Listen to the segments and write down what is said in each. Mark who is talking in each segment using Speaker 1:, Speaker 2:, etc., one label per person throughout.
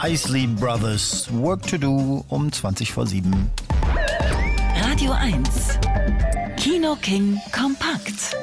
Speaker 1: Isley Brothers, Work to Do um 7:20.
Speaker 2: Radio 1, Kino King kompakt.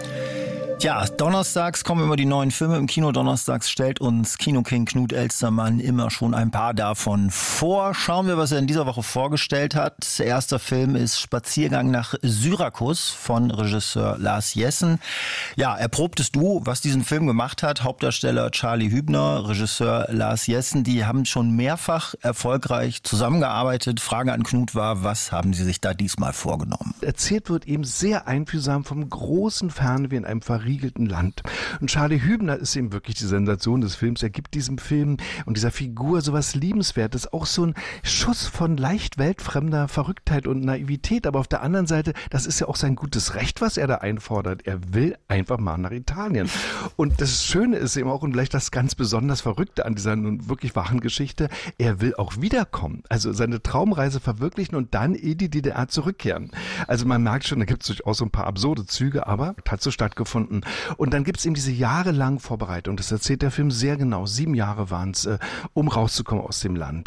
Speaker 1: Ja, donnerstags kommen immer die neuen Filme im Kino. Donnerstags stellt uns Kino-King Knut Elstermann immer schon ein paar davon vor. Schauen wir, was er in dieser Woche vorgestellt hat. Erster Film ist Spaziergang nach Syrakus von Regisseur Lars Jessen. Ja, erprobtes Duo, was diesen Film gemacht hat. Hauptdarsteller Charlie Hübner, Regisseur Lars Jessen. Die haben schon mehrfach erfolgreich zusammengearbeitet. Frage an Knut war, was haben sie sich da diesmal vorgenommen?
Speaker 3: Erzählt wird eben sehr einfühlsam vom großen Fernweh in einem verriegelten Land. Und Charlie Hübner ist eben wirklich die Sensation des Films. Er gibt diesem Film und dieser Figur sowas Liebenswertes, auch so ein Schuss von leicht weltfremder Verrücktheit und Naivität. Aber auf der anderen Seite, das ist ja auch sein gutes Recht, was er da einfordert. Er will einfach mal nach Italien. Und das Schöne ist eben auch, und vielleicht das ganz besonders Verrückte an dieser nun wirklich wahren Geschichte, er will auch wiederkommen. Also seine Traumreise verwirklichen und dann in die DDR zurückkehren. Also man merkt schon, da gibt es durchaus so ein paar absurde Züge, aber hat so stattgefunden. Und dann gibt es eben diese jahrelange Vorbereitung. Das erzählt der Film sehr genau. 7 Jahre waren es, um rauszukommen aus dem Land.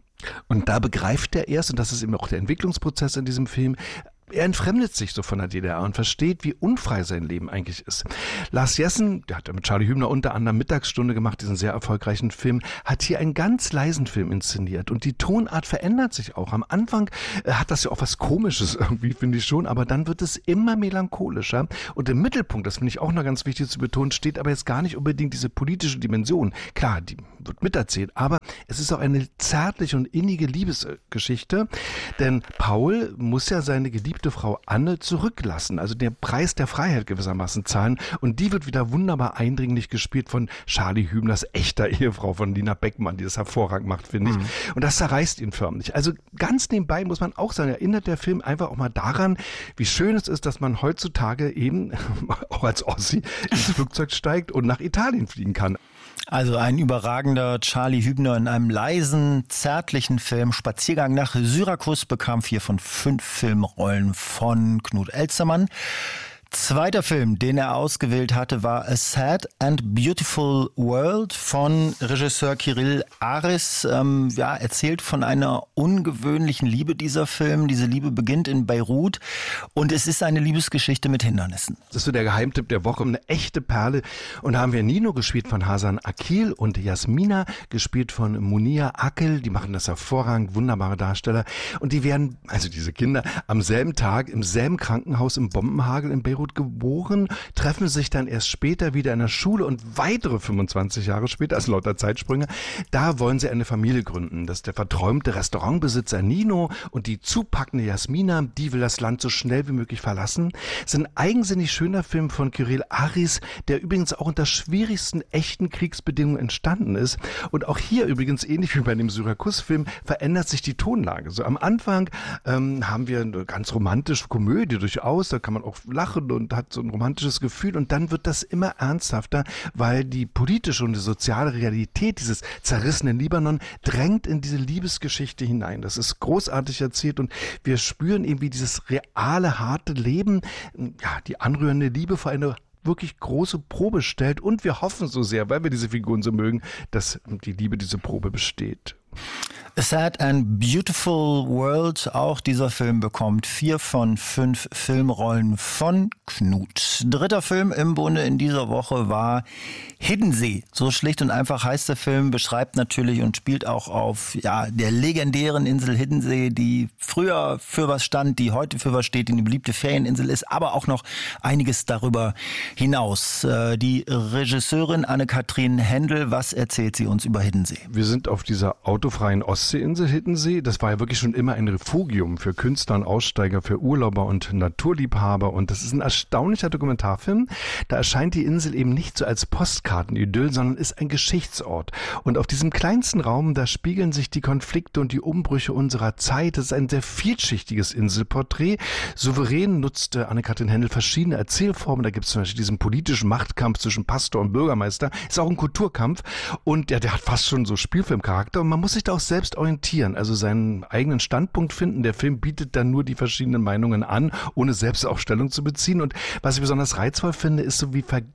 Speaker 3: Und da begreift er erst, und das ist eben auch der Entwicklungsprozess in diesem Film, er entfremdet sich so von der DDR und versteht, wie unfrei sein Leben eigentlich ist. Lars Jessen, der hat ja mit Charlie Hübner unter anderem Mittagsstunde gemacht, diesen sehr erfolgreichen Film, hat hier einen ganz leisen Film inszeniert. Und die Tonart verändert sich auch. Am Anfang hat das ja auch was Komisches irgendwie, finde ich schon, aber dann wird es immer melancholischer. Und im Mittelpunkt, das finde ich auch noch ganz wichtig zu betonen, steht aber jetzt gar nicht unbedingt diese politische Dimension. Klar, die wird miterzählt, aber es ist auch eine zärtliche und innige Liebesgeschichte, denn Paul muss ja seine geliebte Frau Anne zurücklassen, also den Preis der Freiheit gewissermaßen zahlen, und die wird wieder wunderbar eindringlich gespielt von Charlie Hübners echter Ehefrau, von Lina Beckmann, die das hervorragend macht, finde ich. Und das zerreißt ihn förmlich. Also ganz nebenbei muss man auch sagen, erinnert der Film einfach auch mal daran, wie schön es ist, dass man heutzutage eben, auch als Ossi, ins Flugzeug steigt und nach Italien fliegen kann.
Speaker 1: Also ein überragender Charlie Hübner in einem leisen, zärtlichen Film. Spaziergang nach Syrakus bekam 4 von 5 Filmrollen von Knut Elstermann. Zweiter Film, den er ausgewählt hatte, war A Sad and Beautiful World von Regisseur Kyrill Aris. Erzählt von einer ungewöhnlichen Liebe, dieser Film. Diese Liebe beginnt in Beirut und es ist eine Liebesgeschichte mit Hindernissen.
Speaker 3: Das ist so der Geheimtipp der Woche, eine echte Perle. Und da haben wir Nino, gespielt von Hasan Akil, und Jasmina, gespielt von Munia Akel. Die machen das hervorragend, wunderbare Darsteller. Und die werden, also diese Kinder, am selben Tag im selben Krankenhaus im Bombenhagel in Beirut geboren, treffen sich dann erst später wieder in der Schule und weitere 25 Jahre später, also lauter Zeitsprünge, da wollen sie eine Familie gründen. Das ist der verträumte Restaurantbesitzer Nino und die zupackende Jasmina, die will das Land so schnell wie möglich verlassen. Es ist ein eigensinnig schöner Film von Kyrill Aris, der übrigens auch unter schwierigsten echten Kriegsbedingungen entstanden ist. Und auch hier übrigens, ähnlich wie bei dem Syrakus-Film, verändert sich die Tonlage. So am Anfang haben wir eine ganz romantische Komödie durchaus, da kann man auch lachen und hat so ein romantisches Gefühl, und dann wird das immer ernsthafter, weil die politische und die soziale Realität dieses zerrissenen Libanon drängt in diese Liebesgeschichte hinein. Das ist großartig erzählt und wir spüren eben, wie dieses reale, harte Leben, ja, die anrührende Liebe vor eine wirklich große Probe stellt, und wir hoffen so sehr, weil wir diese Figuren so mögen, dass die Liebe diese Probe besteht.
Speaker 1: A Sad and Beautiful World, auch dieser Film bekommt 4 von 5 Filmrollen von Knut. Dritter Film im Bunde in dieser Woche war Hiddensee. So schlicht und einfach heißt der Film, beschreibt natürlich und spielt auch auf der legendären Insel Hiddensee, die früher für was stand, die heute für was steht, die eine beliebte Ferieninsel ist, aber auch noch einiges darüber hinaus. Die Regisseurin Anne-Kathrin Händel, was erzählt sie uns über Hiddensee?
Speaker 3: Wir sind auf dieser autofreien Ostseeinsel Hiddensee. Das war ja wirklich schon immer ein Refugium für Künstler und Aussteiger, für Urlauber und Naturliebhaber. Und das ist ein erstaunlicher Dokumentarfilm. Da erscheint die Insel eben nicht so als Postkartenidyll, sondern ist ein Geschichtsort. Und auf diesem kleinsten Raum, da spiegeln sich die Konflikte und die Umbrüche unserer Zeit. Das ist ein sehr vielschichtiges Inselporträt. Souverän nutzte Anne-Kathrin Händel verschiedene Erzählformen. Da gibt es zum Beispiel diesen politischen Machtkampf zwischen Pastor und Bürgermeister. Ist auch ein Kulturkampf. Und der hat fast schon so Spielfilmcharakter. Und man muss sich da auch selbst orientieren, also seinen eigenen Standpunkt finden. Der Film bietet dann nur die verschiedenen Meinungen an, ohne selbst auch Stellung zu beziehen. Und was ich besonders reizvoll finde, ist so, wie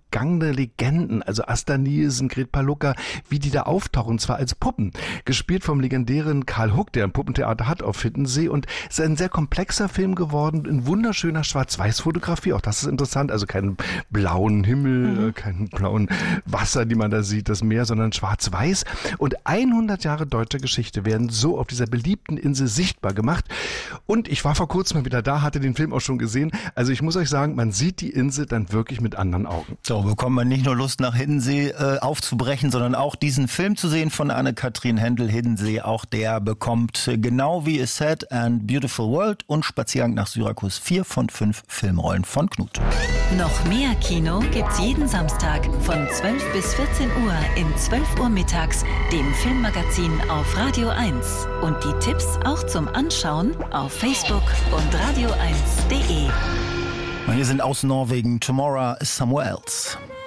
Speaker 3: vergangene Legenden, also Asta Nielsen, Gret Palucka, wie die da auftauchen, und zwar als Puppen. Gespielt vom legendären Karl Huck, der ein Puppentheater hat auf Hiddensee, und es ist ein sehr komplexer Film geworden, in wunderschöner Schwarz-Weiß-Fotografie, auch das ist interessant, also keinen blauen Himmel, keinen blauen Wasser, die man da sieht, das Meer, sondern schwarz-weiß, und 100 Jahre deutscher Geschichte werden so auf dieser beliebten Insel sichtbar gemacht, und ich war vor kurzem mal wieder da, hatte den Film auch schon gesehen, also ich muss euch sagen, man sieht die Insel dann wirklich mit anderen Augen.
Speaker 1: So bekommt man nicht nur Lust, nach Hiddensee aufzubrechen, sondern auch diesen Film zu sehen von Anne-Kathrin Hendel, Hiddensee. Auch der bekommt genau wie A Sad and Beautiful World und Spaziergang nach Syrakus 4 von 5 Filmrollen von Knut.
Speaker 2: Noch mehr Kino gibt's jeden Samstag von 12 bis 14 Uhr in 12 Uhr mittags, dem Filmmagazin auf Radio 1. Und die Tipps auch zum Anschauen auf Facebook und radio1.de.
Speaker 1: Hier sind aus Norwegen Tomorrow Somewhere Else.